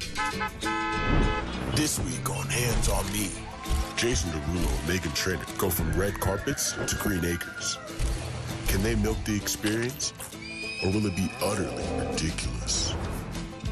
This week on Hands on Me, Jason Derulo and Megan Trainor go from red carpets to green acres. Can they milk the experience, or will it be utterly ridiculous?